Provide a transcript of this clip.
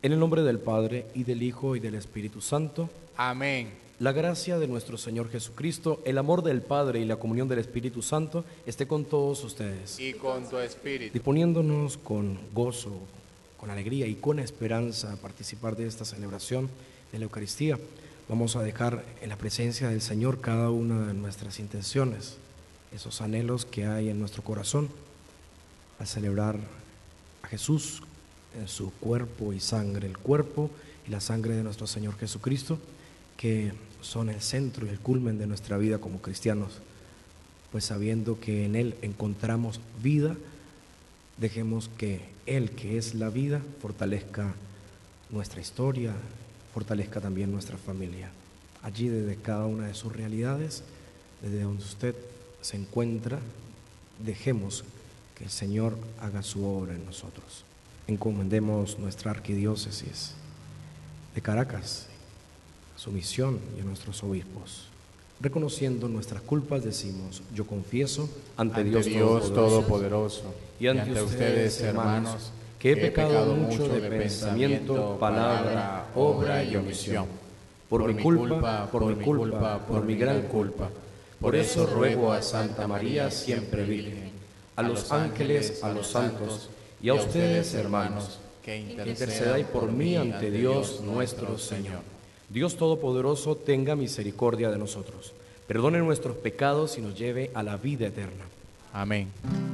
En el nombre del Padre, y del Hijo, y del Espíritu Santo. Amén. La gracia de nuestro Señor Jesucristo, el amor del Padre y la comunión del Espíritu Santo esté con todos ustedes. Y con tu espíritu. Disponiéndonos con gozo, con alegría y con esperanza a participar de esta celebración de la Eucaristía, vamos a dejar en la presencia del Señor cada una de nuestras intenciones, esos anhelos que hay en nuestro corazón, al celebrar a Jesús en su cuerpo y sangre, el cuerpo y la sangre de nuestro Señor Jesucristo, que son el centro y el culmen de nuestra vida como cristianos. Pues sabiendo que en Él encontramos vida, dejemos que Él, que es la vida, fortalezca nuestra historia, fortalezca también nuestra familia. Allí, desde cada una de sus realidades, desde donde usted se encuentra, dejemos que el Señor haga su obra en nosotros. Encomendemos nuestra arquidiócesis de Caracas, su misión y a nuestros obispos. Reconociendo nuestras culpas, decimos: yo confieso ante Dios Todopoderoso y ante ustedes, hermanos, que he pecado mucho de pensamiento, palabra, obra y omisión. Por mi culpa, por mi gran culpa. Por eso ruego a Santa María, siempre Virgen, a los ángeles, a los santos y a ustedes, hermanos, que intercedáis por mí ante Dios nuestro Señor. Dios Todopoderoso tenga misericordia de nosotros, perdone nuestros pecados y nos lleve a la vida eterna. Amén.